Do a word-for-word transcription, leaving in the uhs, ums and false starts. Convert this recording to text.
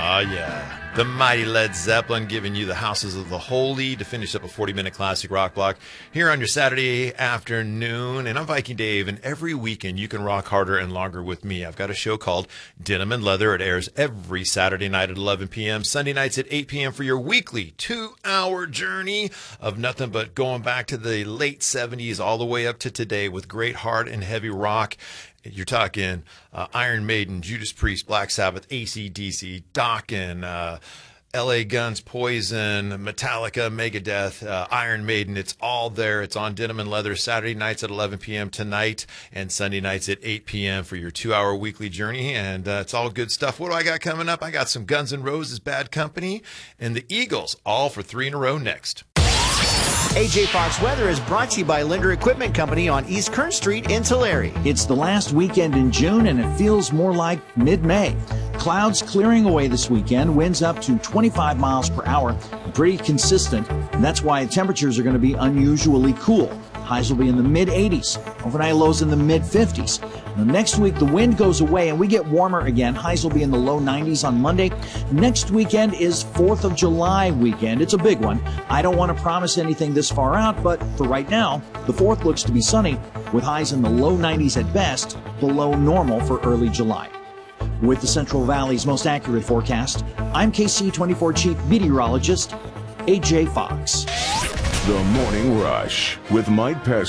Oh, yeah. The mighty Led Zeppelin giving you the Houses of the Holy to finish up a forty-minute classic rock block here on your Saturday afternoon. And I'm Viking Dave, and every weekend you can rock harder and longer with me. I've got a show called Denim and Leather. It airs every Saturday night at eleven p.m., Sunday nights at eight p.m. for your weekly two-hour journey of nothing but going back to the late seventies all the way up to today with great hard and heavy rock. You're talking uh, Iron Maiden, Judas Priest, Black Sabbath, A C D C, Dokken, uh, L A Guns, Poison, Metallica, Megadeth, uh, Iron Maiden. It's all there. It's on Denim and Leather Saturday nights at eleven p.m. tonight and Sunday nights at eight p.m. for your two-hour weekly journey. And uh, it's all good stuff. What do I got coming up? I got some Guns N' Roses, Bad Company, and the Eagles, all for three in a row next. A J Fox Weather is brought to you by Linder Equipment Company on East Kern Street in Tulare. It's the last weekend in June, and it feels more like mid-May. Clouds clearing away this weekend, winds up to twenty-five miles per hour, pretty consistent, and that's why temperatures are going to be unusually cool. Highs will be in the mid eighties, overnight lows in the mid fifties. Now, next week, the wind goes away and we get warmer again. Highs will be in the low nineties on Monday. Next weekend is fourth of July weekend. It's a big one. I don't want to promise anything this far out, but for right now, the fourth looks to be sunny with highs in the low nineties at best, below normal for early July. With the Central Valley's most accurate forecast, I'm K C twenty-four Chief Meteorologist A J Fox. The Morning Rush with Mike Pesca.